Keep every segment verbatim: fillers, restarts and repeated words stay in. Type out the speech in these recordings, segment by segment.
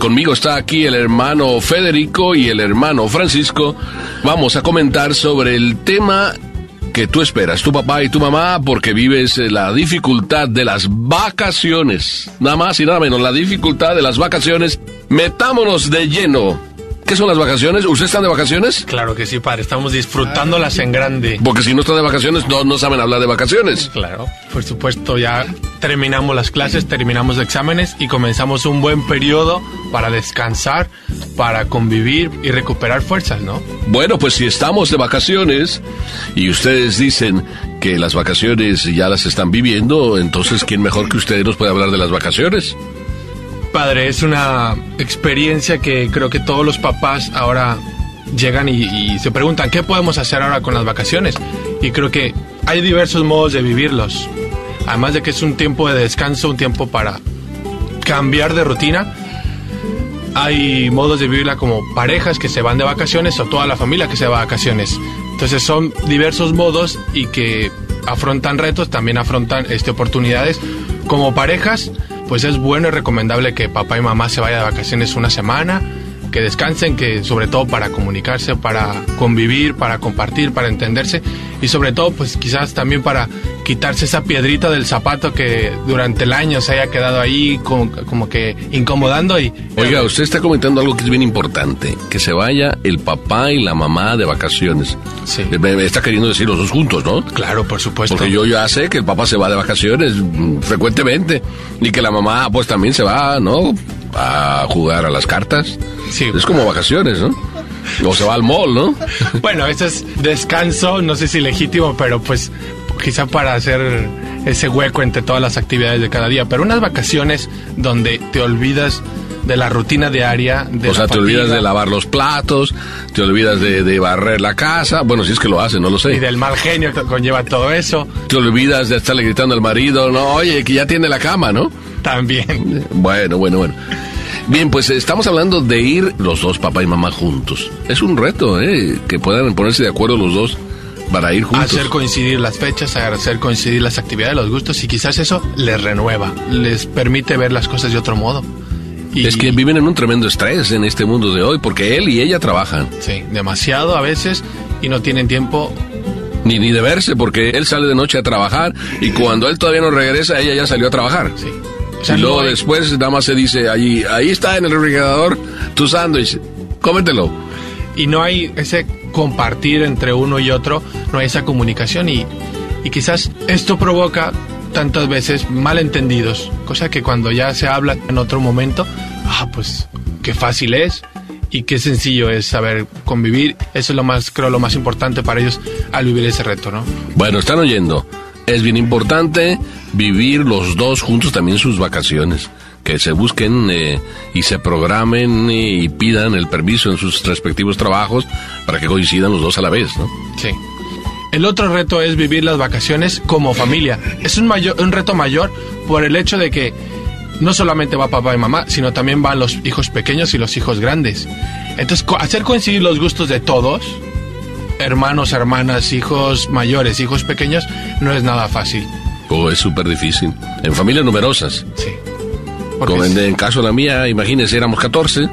conmigo está aquí el hermano Federico y el hermano Francisco. Vamos a comentar sobre el tema que tú esperas, tu papá y tu mamá, porque vives la dificultad de las vacaciones. Nada más y nada menos, la dificultad de las vacaciones. Metámonos de lleno. ¿Qué son las vacaciones? ¿Ustedes están de vacaciones? Claro que sí, padre. Estamos disfrutándolas en grande. Porque si no están de vacaciones, no, no saben hablar de vacaciones. Claro. Por supuesto, ya terminamos las clases, terminamos los exámenes y comenzamos un buen periodo para descansar, para convivir y recuperar fuerzas, ¿no? Bueno, pues si estamos de vacaciones y ustedes dicen que las vacaciones ya las están viviendo, entonces ¿quién mejor que ustedes nos puede hablar de las vacaciones? Padre, es una experiencia que creo que todos los papás ahora llegan y, y se preguntan ¿qué podemos hacer ahora con las vacaciones? Y creo que hay diversos modos de vivirlos. Además de que es un tiempo de descanso, un tiempo para cambiar de rutina, hay modos de vivirla como parejas que se van de vacaciones o toda la familia que se va de vacaciones. Entonces son diversos modos y que afrontan retos, también afrontan este, oportunidades. Como parejas, pues es bueno y recomendable que papá y mamá se vayan de vacaciones una semana, que descansen, que sobre todo para comunicarse, para convivir, para compartir, para entenderse y sobre todo pues quizás también para quitarse esa piedrita del zapato que durante el año se haya quedado ahí como, como que incomodando y... Oiga, usted está comentando algo que es bien importante, que se vaya el papá y la mamá de vacaciones. Sí. Me está queriendo decir los dos juntos, ¿no? Claro, por supuesto. Porque yo ya sé que el papá se va de vacaciones mm, frecuentemente y que la mamá pues también se va, ¿no? A jugar a las cartas. Sí. Es como vacaciones, ¿no? O se va al mall, ¿no? Bueno, eso es descanso, no sé si legítimo, pero pues quizá para hacer ese hueco entre todas las actividades de cada día. Pero unas vacaciones donde te olvidas de la rutina diaria. De o sea, te olvidas de lavar los platos, te olvidas de, de barrer la casa. Bueno, si es que lo hacen, no lo sé. Y del mal genio que conlleva todo eso. Te olvidas de estarle gritando al marido, no, oye, que ya tiene la cama, ¿no? También. Bueno, bueno, bueno. Bien, pues estamos hablando de ir los dos, papá y mamá, juntos. Es un reto, ¿eh? Que puedan ponerse de acuerdo los dos para ir juntos. Hacer coincidir las fechas, hacer coincidir las actividades, los gustos, y quizás eso les renueva, les permite ver las cosas de otro modo. Y... es que viven en un tremendo estrés en este mundo de hoy, porque él y ella trabajan. Sí, demasiado a veces, y no tienen tiempo... Ni, ni de verse, porque él sale de noche a trabajar, y cuando él todavía no regresa, ella ya salió a trabajar. Sí. O sea, y luego no hay... después nada más se dice, allí, ahí está en el refrigerador tu sándwich, cómetelo. Y no hay ese compartir entre uno y otro, no hay esa comunicación, y, y quizás esto provoca tantas veces malentendidos, cosa que cuando ya se habla en otro momento, ah, pues qué fácil es y qué sencillo es saber convivir. Eso es lo más, creo, lo más importante para ellos al vivir ese reto, ¿no? Bueno, están oyendo. Es bien importante vivir los dos juntos también sus vacaciones, que se busquen eh, y se programen eh, y pidan el permiso en sus respectivos trabajos para que coincidan los dos a la vez, ¿no? Sí. El otro reto es vivir las vacaciones como familia. Es un, mayor, un reto mayor por el hecho de que no solamente va papá y mamá, sino también van los hijos pequeños y los hijos grandes. Entonces, co- hacer coincidir los gustos de todos, hermanos, hermanas, hijos mayores, hijos pequeños, no es nada fácil. Oh, es súper difícil. En familias numerosas. Sí. Como en, en caso de la mía, imagínense, éramos catorce.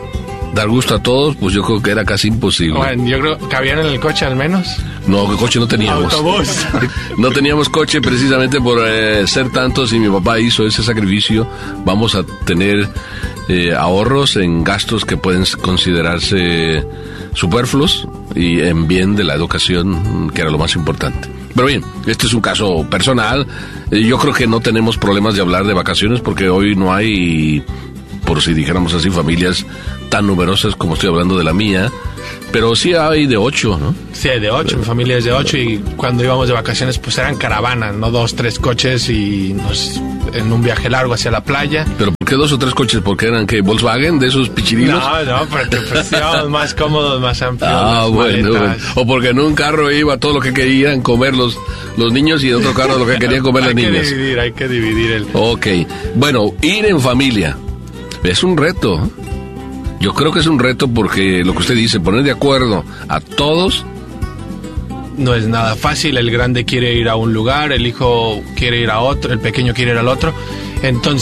Dar gusto a todos, pues yo creo que era casi imposible. Bueno, yo creo que cabían en el coche al menos. No, coche no teníamos. Autobús. No teníamos coche precisamente por eh, ser tantos y mi papá hizo ese sacrificio. Vamos a tener eh, ahorros en gastos que pueden considerarse superfluos y en bien de la educación, que era lo más importante. Pero bien, este es un caso personal. Eh, yo creo que no tenemos problemas de hablar de vacaciones porque hoy no hay, por si dijéramos así, familias tan numerosas como estoy hablando de la mía. Pero sí hay de ocho, ¿no? Sí, de ocho, mi familia es de ocho y cuando íbamos de vacaciones pues eran caravanas, no dos, tres coches y nos, en un viaje largo hacia la playa. ¿Pero por qué dos o tres coches? ¿Porque eran que Volkswagen, de esos pichirinos? No, no, porque pues íbamos más cómodos, más amplios. Ah, bueno, bueno. O porque en un carro iba todo lo que querían comer los, los niños y en otro carro lo que querían comer las niñas. Hay que dividir, hay que dividir el... Ok, bueno, ir en familia es un reto. Yo creo que es un reto porque lo que usted dice, poner de acuerdo a todos. No es nada fácil, el grande quiere ir a un lugar, el hijo quiere ir a otro, el pequeño quiere ir al otro. Entonces,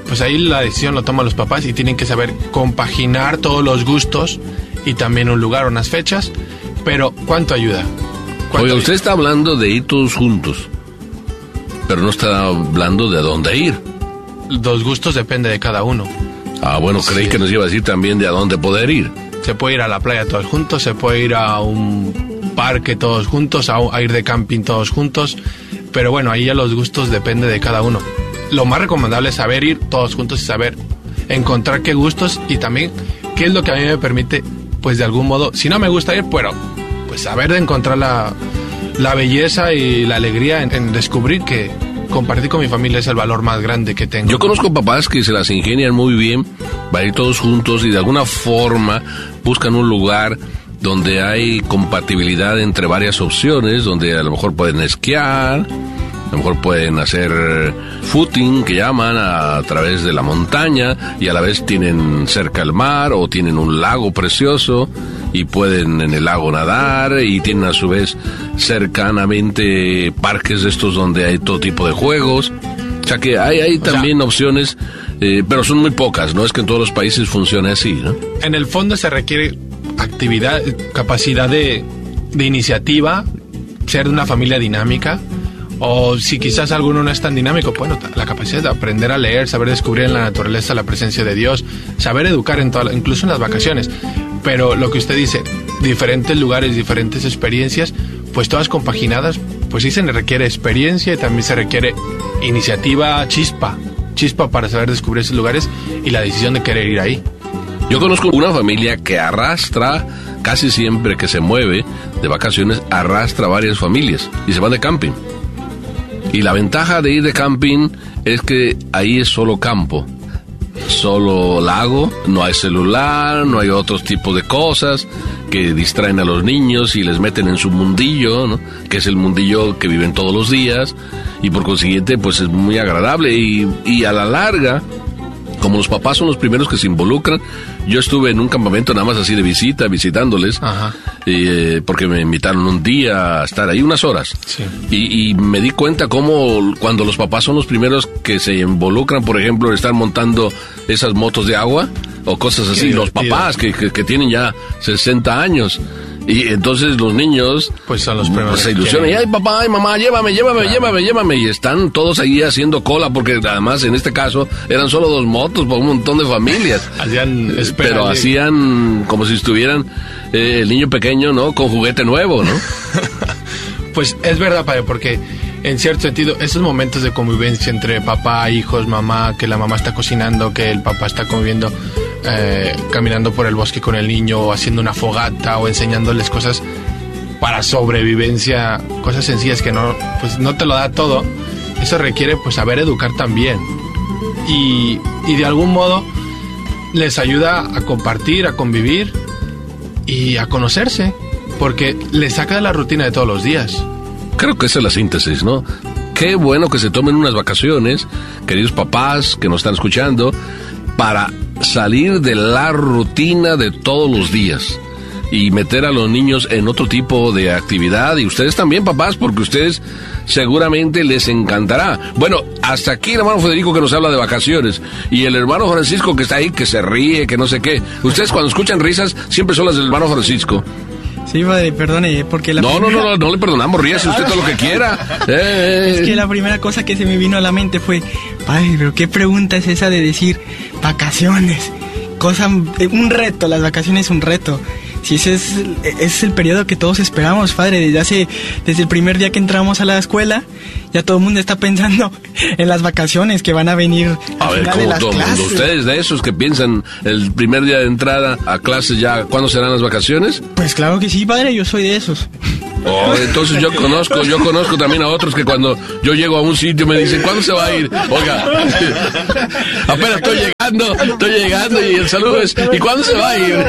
pues ahí la decisión lo toman los papás y tienen que saber compaginar todos los gustos y también un lugar, unas fechas. Pero ¿cuánto ayuda? ¿Cuánto Oye, ayuda? usted está hablando de ir todos juntos, pero no está hablando de a dónde ir. Los gustos depende de cada uno. Ah, bueno, creí Sí. que nos iba a decir también de a dónde poder ir. Se puede ir a la playa todos juntos, se puede ir a un parque todos juntos, a, a ir de camping todos juntos, pero bueno, ahí ya los gustos depende de cada uno. Lo más recomendable es saber ir todos juntos y saber encontrar qué gustos y también qué es lo que a mí me permite, pues de algún modo, si no me gusta ir, pero pues saber de encontrar la, la belleza y la alegría en, en descubrir que compartir con mi familia es el valor más grande que tengo. Yo conozco papás que se las ingenian muy bien, van a ir todos juntos y de alguna forma buscan un lugar donde hay compatibilidad entre varias opciones, donde a lo mejor pueden esquiar, a lo mejor pueden hacer footing, que llaman, a través de la montaña, y a la vez tienen cerca el mar o tienen un lago precioso y pueden en el lago nadar, y tienen a su vez cercanamente parques de estos donde hay todo tipo de juegos. O sea que hay, hay también sea, opciones, eh, pero son muy pocas, no es que en todos los países funcione así, ¿no? En el fondo se requiere actividad, capacidad de, de iniciativa, ser de una familia dinámica, o si quizás alguno no es tan dinámico, bueno, la capacidad de aprender a leer, saber descubrir en la naturaleza la presencia de Dios, saber educar en toda, incluso en las vacaciones. Pero lo que usted dice, diferentes lugares, diferentes experiencias, pues todas compaginadas, pues sí se requiere experiencia y también se requiere iniciativa, chispa, chispa para saber descubrir esos lugares y la decisión de querer ir ahí. Yo conozco una familia que arrastra, casi siempre que se mueve de vacaciones, arrastra varias familias y se van de camping. Y la ventaja de ir de camping es que ahí es solo campo, solo lago, no hay celular, no hay otros tipos de cosas que distraen a los niños y les meten en su mundillo, ¿no? Que es el mundillo que viven todos los días, y por consiguiente pues es muy agradable y, y a la larga, como los papás son los primeros que se involucran, yo estuve en un campamento nada más así de visita, visitándoles, Ajá. eh, porque me invitaron un día a estar ahí unas horas. Sí. Y, y me di cuenta cómo cuando los papás son los primeros que se involucran, por ejemplo, en estar montando esas motos de agua o cosas así, los papás que, que, que tienen ya sesenta años. Y entonces los niños Pues son los primeros pues, se que ilusionan. Y, quieren. ay, papá, ay, mamá, llévame, llévame, Claro. llévame, llévame. Y están todos ahí haciendo cola, porque además en este caso eran solo dos motos por un montón de familias. Hacían espera, Pero de- hacían como si estuvieran eh, el niño pequeño, ¿no? Con juguete nuevo, ¿no? Pues es verdad, padre, porque en cierto sentido, esos momentos de convivencia entre papá, hijos, mamá, que la mamá está cocinando, que el papá está conviviendo, eh, caminando por el bosque con el niño, o haciendo una fogata, o enseñándoles cosas para sobrevivencia, cosas sencillas que no, pues no te lo da todo. Eso requiere, pues, saber educar también. Y, y de algún modo les ayuda a compartir, a convivir y a conocerse, porque les saca de la rutina de todos los días. Creo que esa es la síntesis, ¿no? Qué bueno que se tomen unas vacaciones, queridos papás que nos están escuchando, para salir de la rutina de todos los días y meter a los niños en otro tipo de actividad, y ustedes también, papás, porque ustedes seguramente les encantará. Bueno, hasta aquí el hermano Federico que nos habla de vacaciones, y el hermano Francisco que está ahí, que se ríe, que no sé qué. Ustedes cuando escuchan risas siempre son las del hermano Francisco. Sí, padre, perdone, porque la No, no, primera... no, no, no le perdonamos, ríase usted todo lo que quiera. Eh, Es que la primera cosa que se me vino a la mente fue, padre, pero qué pregunta es esa de decir vacaciones. Cosa, un reto, las vacaciones es un reto. Si ese es, es el periodo que todos esperamos, padre, desde hace, desde el primer día que entramos a la escuela, ya todo el mundo está pensando en las vacaciones que van a venir A al ver, final de ¿cómo las todo el mundo? clases. ¿Ustedes de esos que piensan el primer día de entrada a clases ya, cuándo serán las vacaciones? Pues claro que sí, padre, yo soy de esos. Oh, entonces yo conozco, yo conozco también a otros que cuando yo llego a un sitio me dicen, ¿cuándo se va a ir? Oiga, apenas estoy llegando, estoy llegando y el saludo es, ¿y cuándo se va a ir?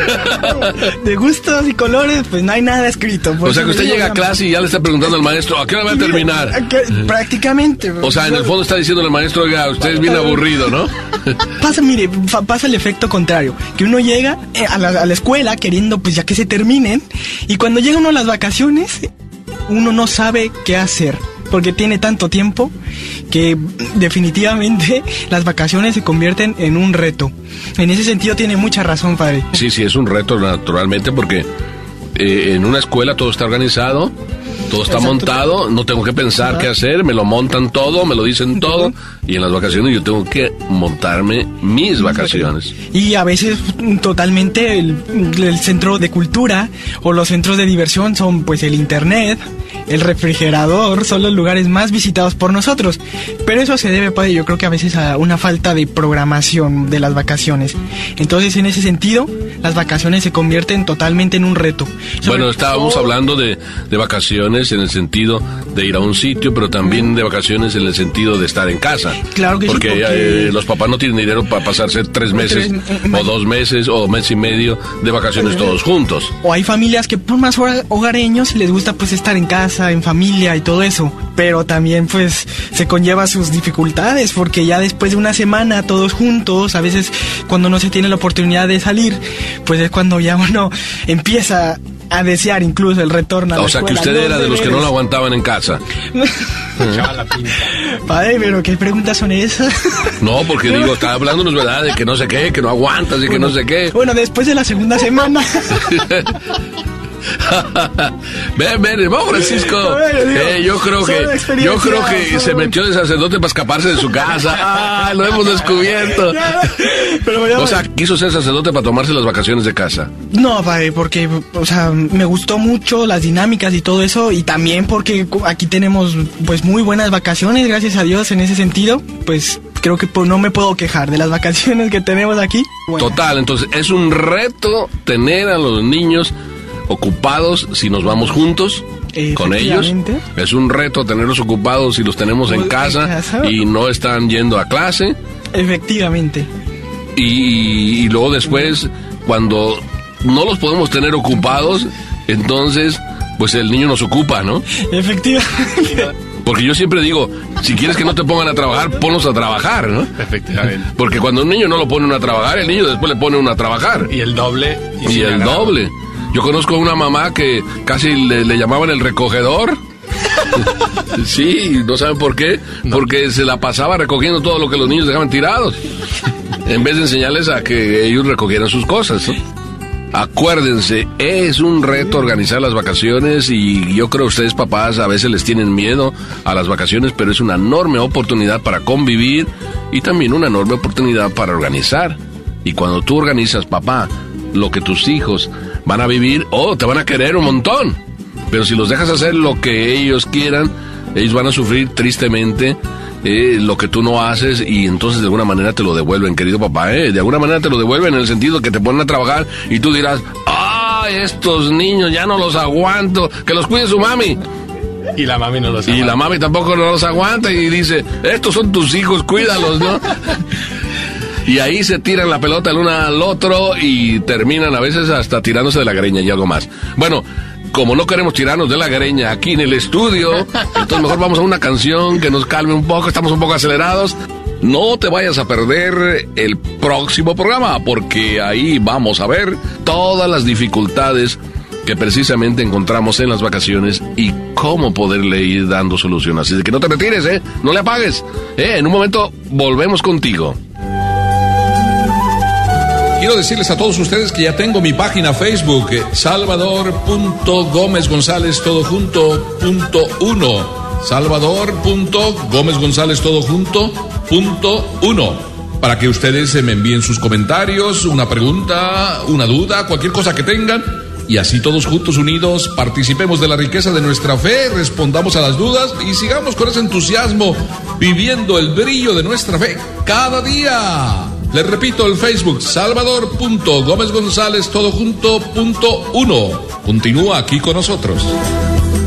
De gustos y colores, pues no hay nada escrito. O sea que usted llega a clase y ya le está preguntando al maestro, ¿a qué hora va a terminar? Prácticamente. O sea, en el fondo está diciendo al maestro, oiga, usted es bien aburrido, ¿no? Pasa, mire, fa- pasa el efecto contrario, que uno llega eh, a, la, a la escuela queriendo pues ya que se terminen, y cuando llega uno a las vacaciones, uno no sabe qué hacer. porque tiene tanto tiempo que definitivamente las vacaciones se convierten en un reto. En ese sentido tiene mucha razón, padre. Sí, sí, es un reto naturalmente porque eh, en una escuela todo está organizado, todo está Exacto. montado, no tengo que pensar ¿verdad? Qué hacer, me lo montan todo, me lo dicen todo, y en las vacaciones yo tengo que montarme mis vacaciones. Y a veces totalmente el, el centro de cultura o los centros de diversión son pues el internet, el refrigerador, son los lugares más visitados por nosotros. Pero eso se debe, padre, yo creo que a veces a una falta de programación de las vacaciones. Entonces, en ese sentido, las vacaciones se convierten totalmente en un reto. Sobre bueno, estábamos todo... hablando de, de vacaciones en el sentido de ir a un sitio, pero también de vacaciones en el sentido de estar en casa. Claro que porque, sí, porque... Eh, los papás no tienen dinero para pasarse tres meses tres, eh, o dos meses o mes y medio de vacaciones eh, todos juntos. O hay familias que son más hogareños y les gusta pues estar en casa, en familia y todo eso, pero también pues se conlleva sus dificultades, porque ya después de una semana todos juntos, a veces cuando no se tiene la oportunidad de salir, pues es cuando ya uno empieza a desear incluso el retorno a la O sea, escuela. que usted no era de deberes. los que no lo aguantaban en casa. Padre, pero ¿qué preguntas son esas? No, porque digo, está hablándonos, ¿verdad? De que no sé qué, que no aguantas y bueno, que no sé qué. Bueno, después de la segunda semana... ven, ven, hermano Francisco. Eh, yo creo que yo creo que se metió de sacerdote para escaparse de su casa. Ah, lo hemos descubierto. Pero, o sea, quiso ser sacerdote para tomarse las vacaciones de casa. No, padre, porque, o sea, me gustó mucho las dinámicas y todo eso, y también porque aquí tenemos, pues, muy buenas vacaciones, gracias a Dios, en ese sentido, pues. Creo que pues, no me puedo quejar de las vacaciones que tenemos aquí. Bueno. Total, entonces es un reto tener a los niños ocupados si nos vamos juntos con ellos. Es un reto tenerlos ocupados si los tenemos en casa, en casa y no están yendo a clase. Efectivamente. Y, y luego después, cuando no los podemos tener ocupados, entonces pues el niño nos ocupa, ¿no? Efectivamente. Porque yo siempre digo, si quieres que no te pongan a trabajar, ponlos a trabajar, ¿no? Efectivamente. Porque cuando un niño no lo pone uno a trabajar, el niño después le pone uno a trabajar. Y el doble. Y, y el doble. Yo conozco a una mamá que casi le, le llamaban el recogedor. Sí, ¿no saben por qué? No. Porque se la pasaba recogiendo todo lo que los niños dejaban tirados, en vez de enseñarles a que ellos recogieran sus cosas, ¿no? Acuérdense, es un reto organizar las vacaciones y yo creo que ustedes papás a veces les tienen miedo a las vacaciones, pero es una enorme oportunidad para convivir y también una enorme oportunidad para organizar. Y cuando tú organizas, papá, lo que tus hijos van a vivir, oh, te van a querer un montón. Pero si los dejas hacer lo que ellos quieran, ellos van a sufrir tristemente Eh, lo que tú no haces y entonces de alguna manera te lo devuelven, querido papá, ¿eh? De alguna manera te lo devuelven en el sentido que te ponen a trabajar y tú dirás, ¡ah, estos niños ya no los aguanto! ¡Que los cuide su mami! Y la mami no los aguanta. Y la mami tampoco no los aguanta y dice, estos son tus hijos, cuídalos, ¿no? Y ahí se tiran la pelota el uno al otro y terminan a veces hasta tirándose de la greña y algo más. Bueno, como no queremos tirarnos de la greña aquí en el estudio, entonces mejor vamos a una canción que nos calme un poco, estamos un poco acelerados. No te vayas a perder el próximo programa, porque ahí vamos a ver todas las dificultades que precisamente encontramos en las vacaciones y cómo poderle ir dando solución. Así de que no te retires, ¿eh? No le apagues. ¿eh? En un momento volvemos contigo. Quiero decirles a todos ustedes que ya tengo mi página Facebook, Salvador punto Gómez González todo junto punto uno. Salvador punto Gómez González todo junto punto uno. Para que ustedes me envíen sus comentarios, una pregunta, una duda, cualquier cosa que tengan. Y así todos juntos, unidos, participemos de la riqueza de nuestra fe, respondamos a las dudas y sigamos con ese entusiasmo, viviendo el brillo de nuestra fe cada día. Les repito, el Facebook, Salvador punto Gómez González todo junto punto uno. Continúa aquí con nosotros.